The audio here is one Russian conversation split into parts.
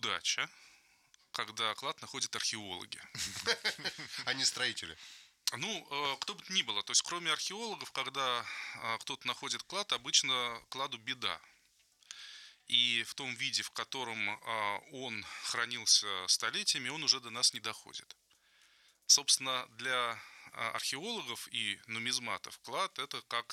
удача, когда клад находят археологи. А не строители. Ну, кто бы то ни было, то есть кроме археологов, когда кто-то находит клад, обычно кладу беда. И в том виде, в котором он хранился столетиями, он уже до нас не доходит. Собственно, для археологов и нумизматов клад – это как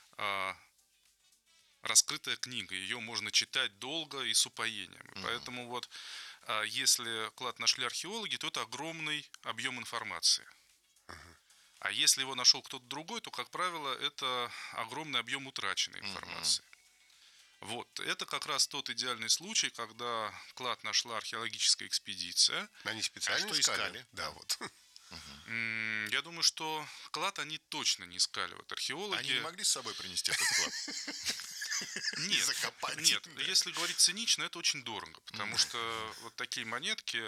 раскрытая книга. Ее можно читать долго и с упоением. Поэтому вот если клад нашли археологи, то это огромный объем информации. А если его нашел кто-то другой, то, как правило, это огромный объем утраченной информации. Вот, это как раз тот идеальный случай, когда клад нашла археологическая экспедиция. Они специально искали? Да, вот. Я думаю, что клад они точно не искали. Вот археологи... Они не могли с собой принести этот клад? Нет, Закопать. Нет, если говорить цинично, это очень дорого, потому что вот такие монетки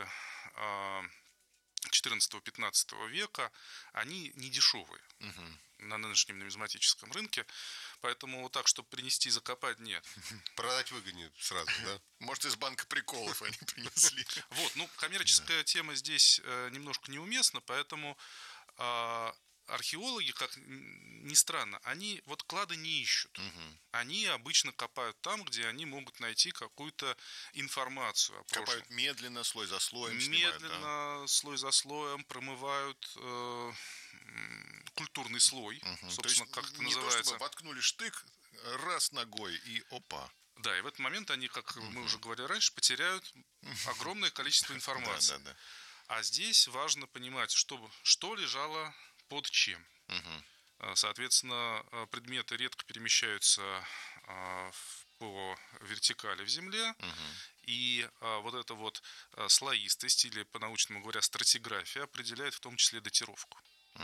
14-15 века, они не дешевые на нынешнем нумизматическом рынке, поэтому вот так, чтобы принести и закопать, нет. Продать выгоднее сразу, да? Может, из банка приколов они принесли. Вот, ну, коммерческая тема здесь немножко неуместна, поэтому археологи, как ни странно, они вот клады не ищут. Они обычно копают там, где они могут найти какую-то информацию о прошлом. Копают медленно, слой за слоем, медленно, слой за слоем, промывают культурный слой, собственно, как это называется. Не то, чтобы воткнули штык, раз ногой и опа. Да, и в этот момент они, как мы уже говорили раньше, потеряют огромное количество информации. Да. А здесь важно понимать, что лежало под чем. Соответственно, предметы редко перемещаются по вертикали в земле, и вот эта вот слоистость, или по-научному говоря, стратиграфия, определяет в том числе датировку.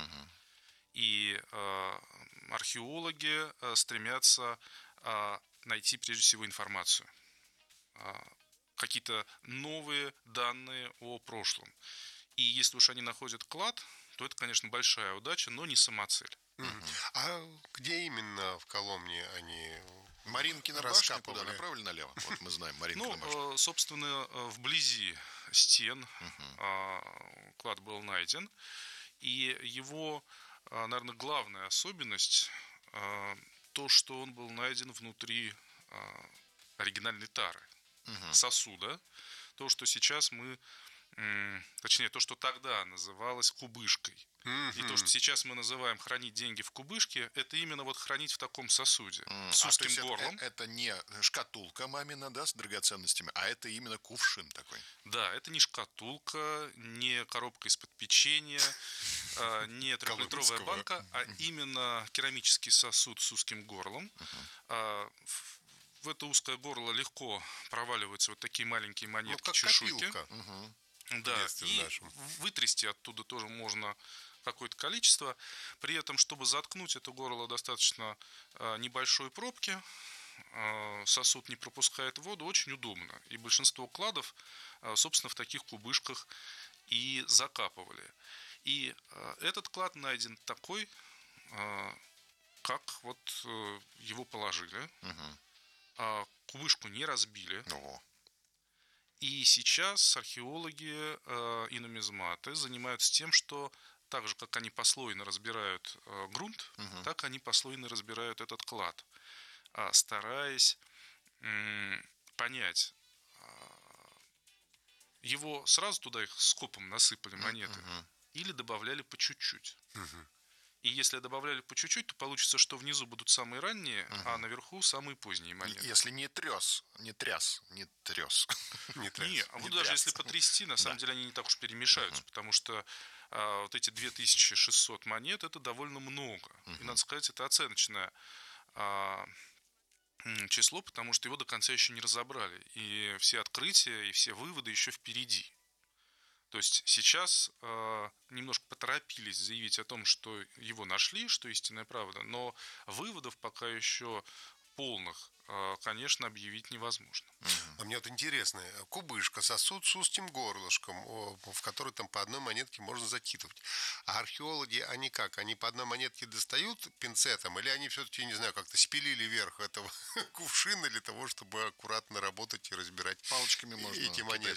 И археологи стремятся найти прежде всего информацию, какие-то новые данные о прошлом. И если уж они находят клад, то это, конечно, большая удача, но не самоцель. А где именно в Коломне они Маринкина башня куда? Направо или налево? Вот мы знаем Маринкина башня. Ну, собственно, вблизи стен клад был найден. И его, наверное, главная особенность то, что он был найден внутри оригинальной тары, сосуда. То, что сейчас мы... Точнее, то, что тогда называлось кубышкой. И то, что сейчас мы называем хранить деньги в кубышке, это именно вот хранить в таком сосуде, с узким горлом. Это не шкатулка мамина, да, с драгоценностями, а это именно кувшин такой. Да, это не шкатулка, не коробка из-под печенья, не трехлитровая банка, а именно керамический сосуд с узким горлом. В это узкое горло легко проваливаются вот такие маленькие монетки, как чешуйки. копилка. Да, и вытрясти оттуда тоже можно какое-то количество. При этом, чтобы заткнуть это горло, достаточно небольшой пробки. Сосуд не пропускает воду, очень удобно. И большинство кладов, собственно, в таких кубышках и закапывали. И этот клад найден такой, как вот его положили. Кубышку не разбили. И сейчас археологи и нумизматы занимаются тем, что так же, как они послойно разбирают грунт, так они послойно разбирают этот клад, стараясь понять, его сразу туда их скопом насыпали монеты или добавляли по чуть-чуть. И если добавляли по чуть-чуть, то получится, что внизу будут самые ранние, а наверху самые поздние монеты. Если не тряс. Не, а вот даже если потрясти, на самом деле они не так уж перемешаются, потому что вот эти 2600 монет, это довольно много. И, надо сказать, это оценочное число, потому что его до конца еще не разобрали. И все открытия, и все выводы еще впереди. То есть сейчас немножко поторопились заявить о том, что его нашли, что истинная правда, но выводов пока еще полных, конечно, объявить невозможно. А мне вот интересно, кубышка, сосуд с узким горлышком, в который там по одной монетке можно закидывать. А археологи, они как? Они по одной монетке достают пинцетом, или они все-таки, не знаю, как-то спилили верх этого кувшина для того, чтобы аккуратно работать и разбирать палочками можно эти монеты?